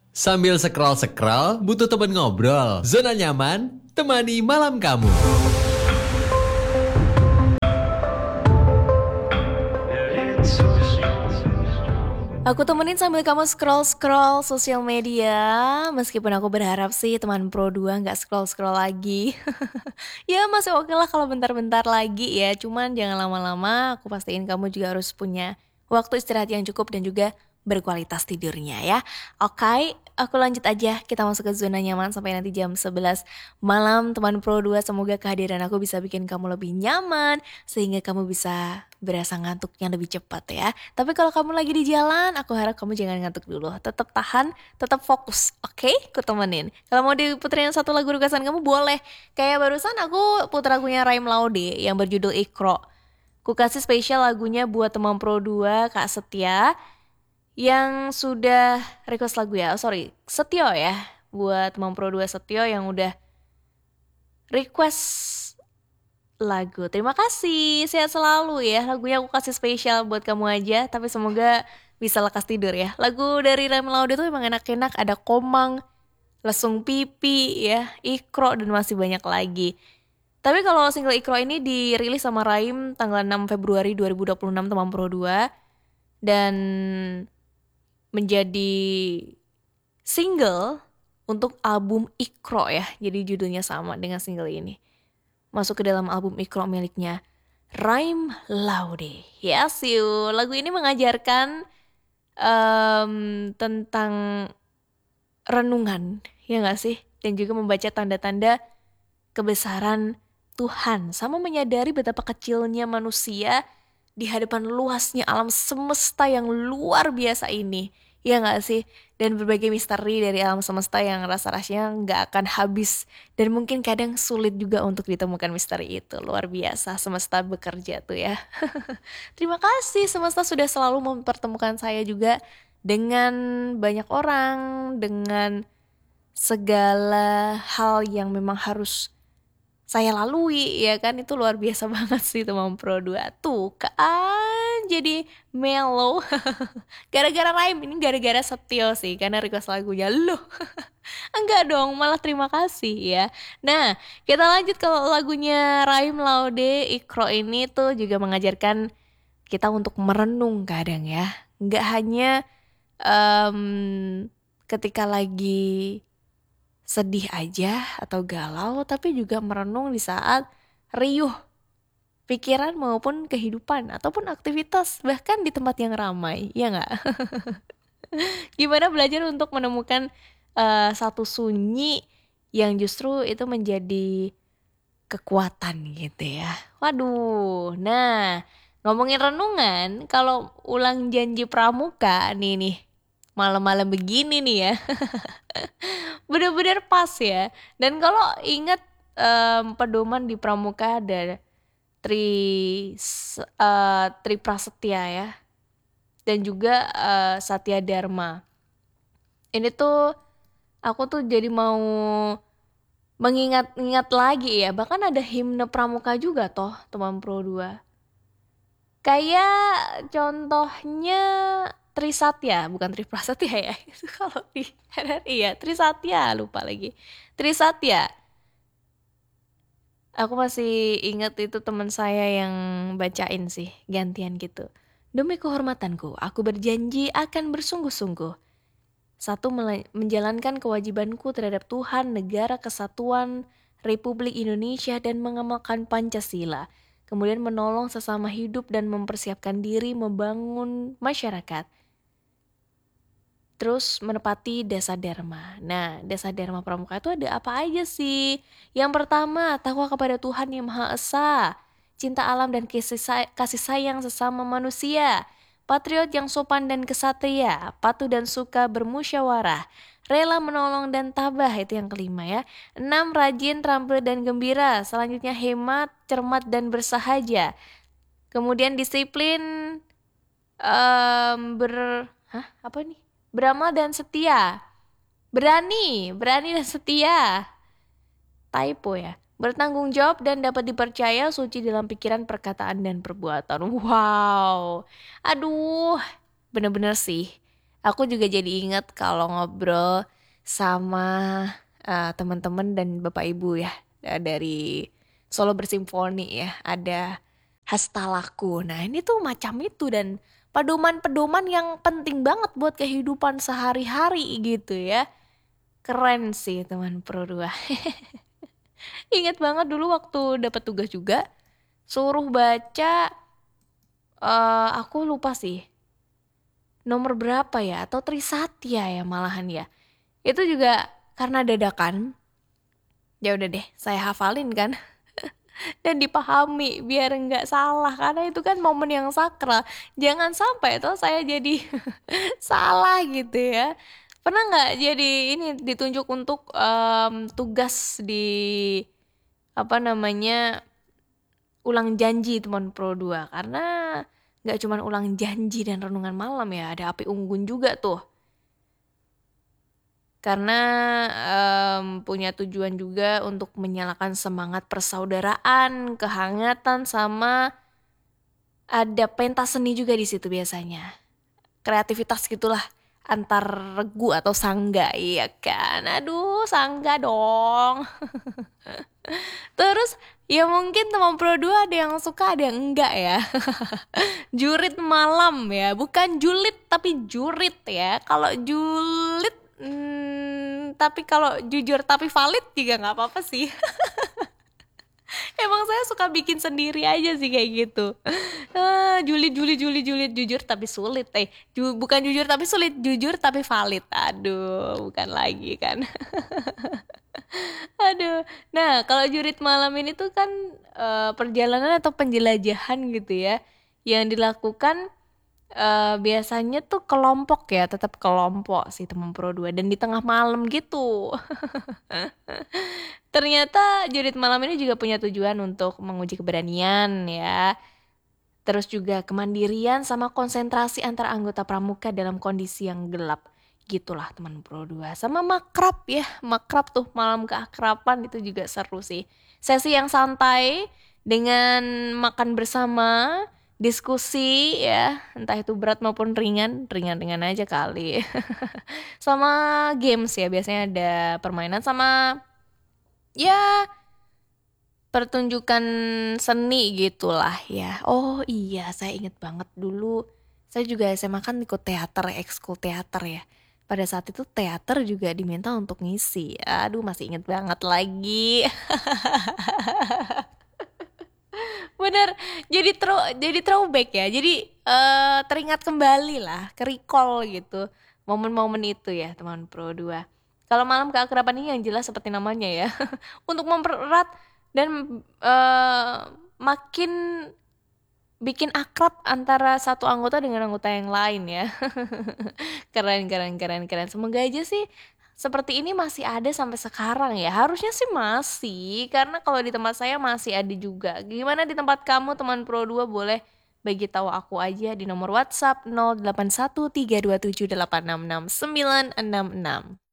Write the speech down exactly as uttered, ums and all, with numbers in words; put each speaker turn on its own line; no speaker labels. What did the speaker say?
Sambil scroll-scroll, butuh teman ngobrol. Zona nyaman, temani malam kamu.
Aku temenin sambil kamu scroll-scroll sosial media. Meskipun aku berharap sih teman Pro dua gak scroll-scroll lagi. Ya masih oke lah kalau bentar-bentar lagi ya. Cuman jangan lama-lama, aku pastiin kamu juga harus punya waktu istirahat yang cukup dan juga berkualitas tidurnya ya. Oke, aku lanjut aja. Kita masuk ke zona nyaman sampai nanti jam sebelas malam teman Pro dua. Semoga kehadiran aku bisa bikin kamu lebih nyaman sehingga kamu bisa berasa ngantuknya lebih cepat ya. Tapi kalau kamu lagi di jalan, aku harap kamu jangan ngantuk dulu. Tetap tahan, tetap fokus. Oke, aku temenin. Kalau mau diputerin satu lagu requestan kamu boleh. Kayak barusan aku puter lagunya Raim Laude yang berjudul Ikro. Ku kasih spesial lagunya buat teman Pro dua Kak Setia yang sudah request lagu ya. Oh, sorry, Setio ya. Buat teman Pro dua Setio yang udah request lagu. Terima kasih, sehat selalu ya. Lagunya aku kasih spesial buat kamu aja, tapi semoga bisa lekas tidur ya. Lagu dari Raim Laude itu emang enak-enak, ada Komang, Lesung Pipi ya, Ikro dan masih banyak lagi. Tapi kalau single Ikro ini dirilis sama Raim tanggal enam Februari dua ribu dua puluh enam teman Pro dua dan menjadi single untuk album Ikro ya. Jadi judulnya sama dengan single ini. Masuk ke dalam album Ikro miliknya Raim Laude. Yes you. Lagu ini mengajarkan um, tentang renungan, ya gak sih? Dan juga membaca tanda-tanda kebesaran Tuhan. Sama menyadari betapa kecilnya manusia di hadapan luasnya alam semesta yang luar biasa ini. Ya gak sih? Dan berbagai misteri dari alam semesta yang rasa-rasanya gak akan habis. Dan mungkin kadang sulit juga untuk ditemukan misteri itu. Luar biasa semesta bekerja tuh ya. Terima kasih semesta sudah selalu mempertemukan saya juga dengan banyak orang. Dengan segala hal yang memang harus saya lalui ya kan. Itu luar biasa banget sih teman Pro dua. Tuh kan jadi mellow. Gara-gara Raim, ini gara-gara Setio sih, karena request lagunya loh. Enggak dong, malah terima kasih ya. Nah, kita lanjut kalau lagunya Raim Laude Ikro ini tuh juga mengajarkan kita untuk merenung kadang ya. Enggak hanya um, ketika lagi sedih aja atau galau, tapi juga merenung di saat riuh pikiran maupun kehidupan ataupun aktivitas bahkan di tempat yang ramai, ya nggak? Gimana belajar untuk menemukan uh, satu sunyi yang justru itu menjadi kekuatan gitu ya. Waduh, nah ngomongin renungan, kalau ulang janji pramuka nih nih malam-malam begini nih ya, bener-bener pas ya. Dan kalau ingat um, pedoman di pramuka ada Tri uh, Tri Prasetya ya, dan juga uh, Satya Dharma. Ini tuh aku tuh jadi mau mengingat-ingat lagi ya. Bahkan ada himne pramuka juga toh teman Pro dua. Kayak contohnya Trisatya, bukan Tri Prasetya ya. Itu kalau di R R I ya, Trisatya, lupa lagi. Trisatya. Aku masih ingat itu teman saya yang bacain sih, gantian gitu. Demi kehormatanku, aku berjanji akan bersungguh-sungguh. Satu, menjalankan kewajibanku terhadap Tuhan, negara kesatuan, Republik Indonesia dan mengamalkan Pancasila. Kemudian menolong sesama hidup dan mempersiapkan diri membangun masyarakat. Terus menepati Desa Dharma. Nah, Desa Dharma Pramuka itu ada apa aja sih? Yang pertama, takwa kepada Tuhan Yang Maha Esa, cinta alam dan kasih sayang sesama manusia, patriot yang sopan dan kesatria, patuh dan suka bermusyawarah, rela menolong dan tabah, itu yang kelima ya. Enam, rajin, terampil dan gembira. Selanjutnya hemat, cermat dan bersahaja. Kemudian disiplin, um, ber, hah apa nih? Beramal dan setia. Berani, berani dan setia. Typo ya. Bertanggung jawab dan dapat dipercaya, suci dalam pikiran, perkataan dan perbuatan. Wow. Aduh, bener-bener sih. Aku juga jadi ingat kalau ngobrol sama eh, teman-teman dan Bapak Ibu ya eh, dari Solo Bersimfoni ya, ada Hastalaku. Nah, ini tuh macam itu dan pedoman-pedoman yang penting banget buat kehidupan sehari-hari gitu ya. Keren sih teman Pro dua. Ingat banget dulu waktu dapat tugas juga suruh baca eh aku lupa sih nomor berapa ya atau Trisatya ya malahan ya. Itu juga karena dadakan. Ya udah deh, saya hafalin kan dan dipahami biar nggak salah karena itu kan momen yang sakral. Jangan sampai tuh saya jadi salah gitu ya. Pernah nggak jadi ini ditunjuk untuk em, tugas di apa namanya ulang janji teman Pro dua karena nggak cuman ulang janji dan renungan malam ya, ada api unggun juga tuh. Karena em, punya tujuan juga untuk menyalakan semangat persaudaraan, kehangatan sama ada pentas seni juga di situ biasanya. Kreativitas gitulah antar regu atau sangga, iya kan? Aduh, sangga dong. Terus ya mungkin teman Pro dua ada yang suka ada yang enggak ya. Jurit malam ya, bukan julid tapi jurit ya. Kalau julid hmm, tapi kalau jujur tapi valid juga nggak apa-apa sih. Emang saya suka bikin sendiri aja sih kayak gitu. Ah, julid, julid, julid, julid, jujur tapi sulit. Eh, ju- bukan jujur tapi sulit, jujur tapi valid. Aduh, bukan lagi kan. Aduh. Nah, kalau jurit malam ini tuh kan eh, perjalanan atau penjelajahan gitu ya. Yang dilakukan eh, biasanya tuh kelompok ya, tetap kelompok sih teman Pro dua dan di tengah malam gitu. Ternyata jurit malam ini juga punya tujuan untuk menguji keberanian ya. Terus juga kemandirian sama konsentrasi antar anggota pramuka dalam kondisi yang gelap. Gitulah teman Pro dua. Sama makrab ya. Makrab tuh malam keakraban itu juga seru sih. Sesi yang santai dengan makan bersama, diskusi ya. Entah itu berat maupun ringan. Ringan-ringan aja kali. Sama games ya. Biasanya ada permainan sama ya pertunjukan seni gitulah ya. Oh iya, saya inget banget dulu. Saya juga S M A kan ikut teater, ekskul teater ya. Pada saat itu teater juga diminta untuk ngisi. Aduh, masih inget banget lagi. Bener, jadi throw, jadi throwback ya. Jadi eh, teringat kembali lah, ke recall gitu. Momen-momen itu ya, teman Pro dua. Kalau malam keakraban ini yang jelas seperti namanya ya. Untuk mempererat dan eh, makin bikin akrab antara satu anggota dengan anggota yang lain ya. Keren, keren, keren, keren. Semoga aja sih seperti ini masih ada sampai sekarang ya. Harusnya sih masih, karena kalau di tempat saya masih ada juga. Gimana di tempat kamu teman Pro dua boleh bagi tahu aku aja di nomor WhatsApp nol delapan satu tiga dua tujuh delapan enam enam sembilan enam enam.